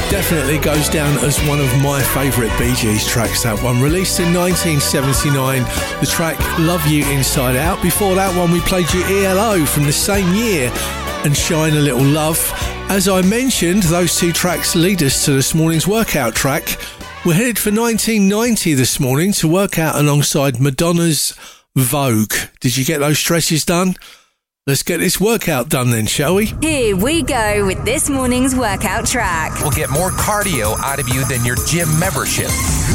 Definitely goes down as one of my favourite Bee Gees tracks, that one. Released in 1979, the track Love You Inside Out. Before that one, we played you ELO from the same year and Shine a Little Love. As I mentioned, those two tracks lead us to this morning's workout track. We're headed for 1990 this morning to work out alongside Madonna's Vogue. Did you get those stretches done? Let's get this workout done then, shall we? Here we go with this morning's workout track. We'll get more cardio out of you than your gym membership.